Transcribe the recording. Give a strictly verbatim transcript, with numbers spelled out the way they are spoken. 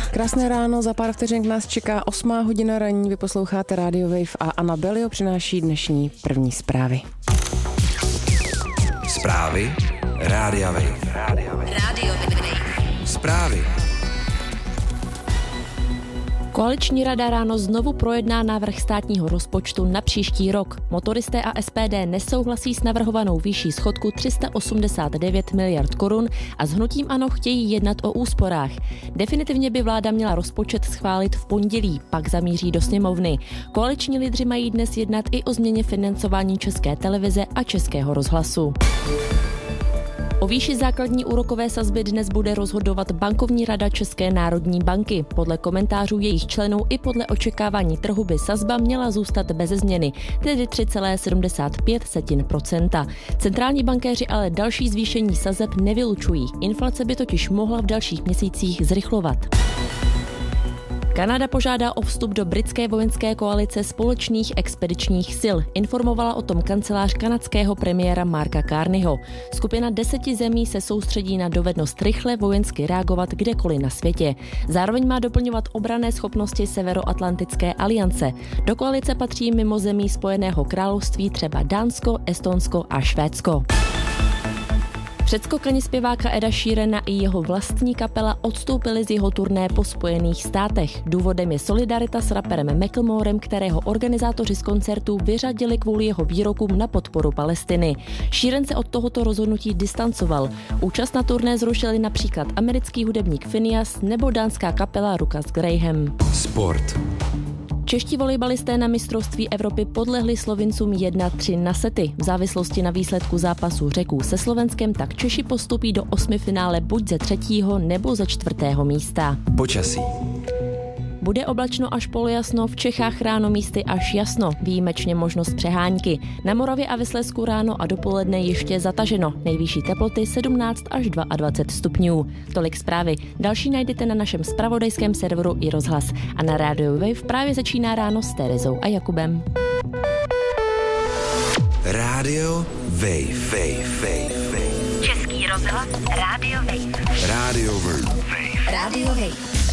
Krásné ráno, za pár vteřin nás čeká osmá hodina ranní, vy posloucháte Radio Wave a Anna Belio přináší dnešní první zprávy. Zprávy Rádia Wave. Radio Wave. Zprávy. Koaliční rada ráno znovu projedná návrh státního rozpočtu na příští rok. Motoristé a S P D nesouhlasí s navrhovanou výší schodku tři sta osmdesát devět miliard korun a s hnutím ANO chtějí jednat o úsporách. Definitivně by vláda měla rozpočet schválit v pondělí, pak zamíří do sněmovny. Koaliční lídři mají dnes jednat i o změně financování České televize a Českého rozhlasu. O výši základní úrokové sazby dnes bude rozhodovat bankovní rada České národní banky. Podle komentářů jejich členů i podle očekávání trhu by sazba měla zůstat beze změny, tedy tři celá sedmdesát pět procenta. Centrální bankéři ale další zvýšení sazeb nevylučují. Inflace by totiž mohla v dalších měsících zrychlovat. Kanada požádá o vstup do britské vojenské koalice společných expedičních sil. Informovala o tom kancelář kanadského premiéra Marka Carneyho. Skupina deseti zemí se soustředí na dovednost rychle vojensky reagovat kdekoliv na světě. Zároveň má doplňovat obranné schopnosti Severoatlantické aliance. Do koalice patří mimo zemí Spojeného království třeba Dánsko, Estonsko a Švédsko. Předskokani zpěváka Eda Sheerana i jeho vlastní kapela odstoupili z jeho turné po Spojených státech. Důvodem je solidarita s raperem Macklemorem, kterého organizátoři z koncertů vyřadili kvůli jeho výrokům na podporu Palestiny. Sheeran se od tohoto rozhodnutí distancoval. Účast na turné zrušili například americký hudebník Phineas nebo dánská kapela Rukas Graham. Sport. Čeští volejbalisté na mistrovství Evropy podlehli Slovincům jedna tři na sety. V závislosti na výsledku zápasu Řeků se Slovenskem tak Češi postupí do osmifinále buď ze třetího nebo ze čtvrtého místa. Počasí. Bude oblačno až polojasno, v Čechách ráno místy až jasno, výjimečně možnost přehánky. Na Moravě a ve Slezsku ráno a dopoledne ještě zataženo, nejvyšší teploty sedmnáct až dvacet dva stupňů. Tolik zprávy. Další najdete na našem zpravodajském serveru i rozhlas. A na Radio Wave právě začíná ráno s Terezou a Jakubem. Radio Wave. Wave. Wave. Český rozhlas Radio Wave. Radio Wave. Radio Wave.